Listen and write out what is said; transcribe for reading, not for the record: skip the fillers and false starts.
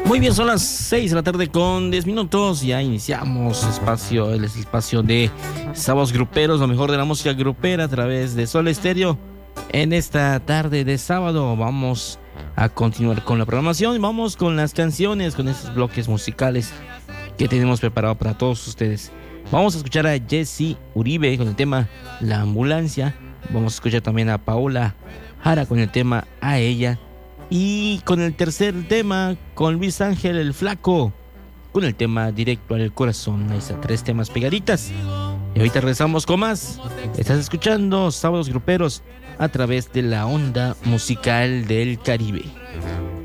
Muy bien, son las 6 de la tarde con 10 minutos. Ya iniciamos el espacio de Sábados Gruperos, lo mejor de la música grupera a través de Sol Estéreo. En esta tarde de sábado vamos a continuar con la programación. Vamos con las canciones, con esos bloques musicales que tenemos preparado para todos ustedes. Vamos a escuchar a Jessy Uribe con el tema La Ambulancia. Vamos a escuchar también a Paola Jara con el tema A Ella. Y con el tercer tema, con Luis Ángel el Flaco, con el tema Directo al Corazón. Ahí están 3 temas pegaditas. Y ahorita regresamos con más. Estás escuchando Sábados Gruperos a través de la onda musical del Caribe.